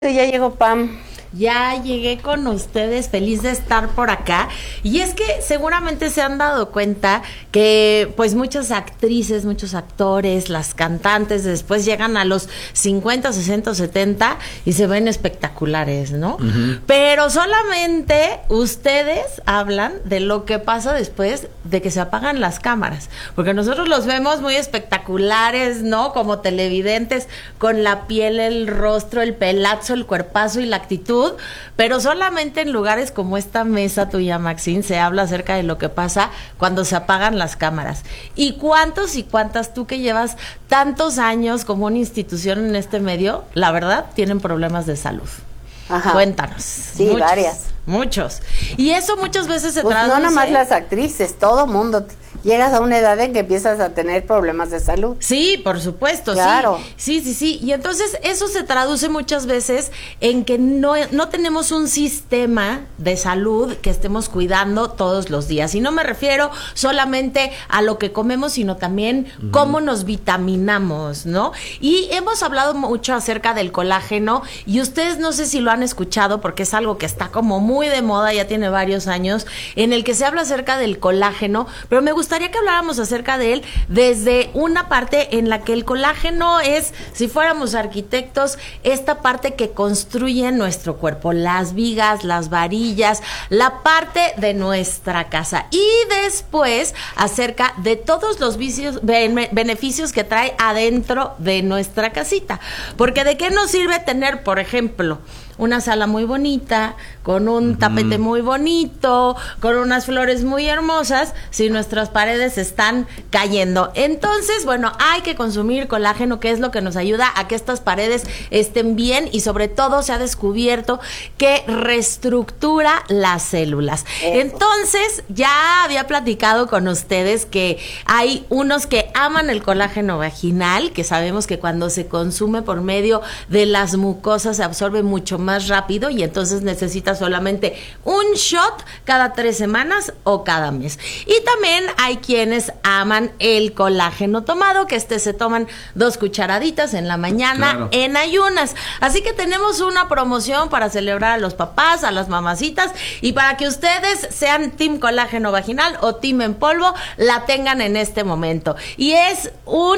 Ya llegó Pam. Ya llegué con ustedes, feliz de estar por acá. Y es que seguramente se han dado cuenta que pues muchas actrices, muchos actores, las cantantes después llegan a los 50, 60, 70 y se ven espectaculares, ¿no? Pero solamente ustedes hablan de lo que pasa después de que se apagan las cámaras, porque nosotros los vemos muy espectaculares, ¿no? Como televidentes, con la piel, el rostro, el pelazo, el cuerpazo y la actitud. Pero solamente en lugares como esta mesa tuya, Maxine, se habla acerca de lo que pasa cuando se apagan las cámaras. ¿Y cuántos y cuántas, tú que llevas tantos años como una institución en este medio, la verdad, tienen problemas de salud? Ajá. Cuéntanos. Sí, muchos, varias. Muchos. Y eso muchas veces se Pues traduce... no nada más las actrices, todo mundo. Llegas a una edad en que empiezas a tener problemas de salud. Sí, por supuesto, claro. Sí. Y entonces eso se traduce muchas veces en que no tenemos un sistema de salud que estemos cuidando todos los días. Y no me refiero solamente a lo que comemos, sino también cómo nos vitaminamos, ¿no? Y hemos hablado mucho acerca del colágeno y ustedes no sé si lo han escuchado porque es algo que está como muy de moda, ya tiene varios años, en el que se habla acerca del colágeno, pero me gustaría que habláramos acerca de él desde una parte en la que el colágeno es, si fuéramos arquitectos, esta parte que construye nuestro cuerpo, las vigas, las varillas, la parte de nuestra casa. Y después acerca de todos los beneficios que trae adentro de nuestra casita. Porque ¿de qué nos sirve tener, por ejemplo, una sala muy bonita, con un tapete muy bonito, con unas flores muy hermosas, si nuestras paredes están cayendo? Entonces, bueno, hay que consumir colágeno, que es lo que nos ayuda a que estas paredes estén bien y sobre todo se ha descubierto que reestructura las células. Entonces, ya había platicado con ustedes que hay unos que aman el colágeno vaginal, que sabemos que cuando se consume por medio de las mucosas se absorbe mucho más rápido y entonces necesita solamente un shot cada 3 semanas o cada mes. Y también hay quienes aman el colágeno tomado, que se toman 2 cucharaditas en la mañana en ayunas. Así que tenemos una promoción para celebrar a los papás, a las mamacitas, y para que ustedes sean team colágeno vaginal o team en polvo, la tengan en este momento. Y es un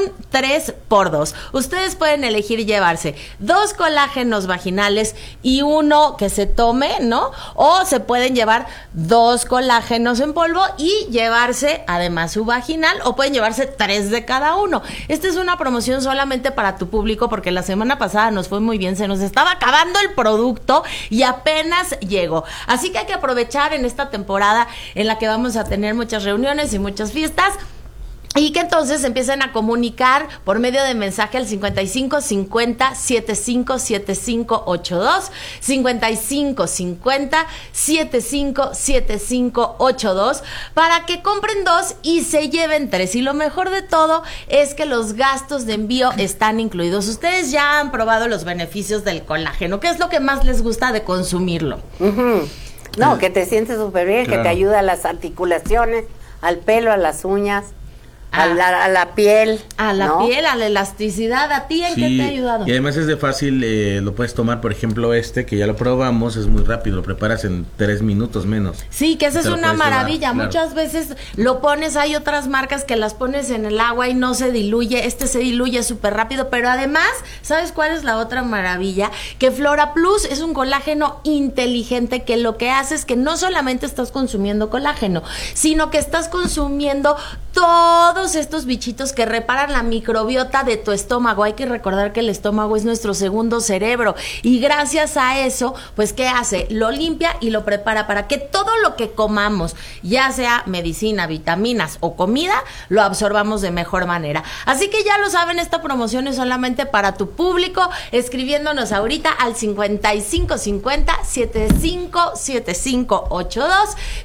3x2. Ustedes pueden elegir llevarse 2 colágenos vaginales y uno que se tome, ¿no? O se pueden llevar 2 colágenos en polvo y llevarse además su vaginal, o pueden llevarse 3 de cada uno. Esta es una promoción solamente para tu público porque la semana pasada nos fue muy bien, se nos estaba acabando el producto y apenas llegó. Así que hay que aprovechar en esta temporada en la que vamos a tener muchas reuniones y muchas fiestas. Y que entonces empiecen a comunicar por medio de mensaje al 55 50 75 75 82, 55 50 75 75 82, para que compren 2 y se lleven 3. Y lo mejor de todo es que los gastos de envío están incluidos. Ustedes ya han probado los beneficios del colágeno. ¿Qué es lo que más les gusta de consumirlo? No, que te sientes súper bien, que te ayuda a las articulaciones, al pelo, a las uñas. A la piel. A la piel, a la elasticidad. ¿A ti en qué te ha ayudado? Y además es de fácil, lo puedes tomar, por ejemplo, que ya lo probamos, es muy rápido, lo preparas en 3 minutos menos. Sí, que esa es una maravilla. Tomar, muchas veces lo pones, hay otras marcas que las pones en el agua y no se diluye, se diluye súper rápido, pero además, ¿sabes cuál es la otra maravilla? Que Flora Plus es un colágeno inteligente que lo que hace es que no solamente estás consumiendo colágeno, sino que estás consumiendo todos estos bichitos que reparan la microbiota de tu estómago. Hay que recordar que el estómago es nuestro segundo cerebro y gracias a eso, pues ¿qué hace? Lo limpia y lo prepara para que todo lo que comamos, ya sea medicina, vitaminas o comida, lo absorbamos de mejor manera. Así que ya lo saben, esta promoción es solamente para tu público, escribiéndonos ahorita al 55 50 75 75 82,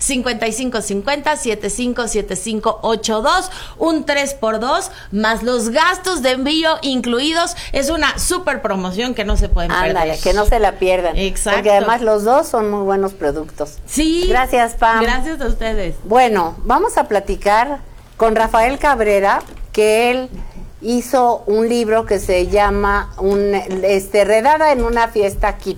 55 50 75 75 82, un 3x2 más los gastos de envío incluidos. Es una super promoción que no se pueden perder. Que no se la pierdan. Exacto. Porque además los dos son muy buenos productos. Sí. Gracias, Pam. Gracias a ustedes. Bueno, vamos a platicar con Rafael Cabrera, que él hizo un libro que se llama Redada en una fiesta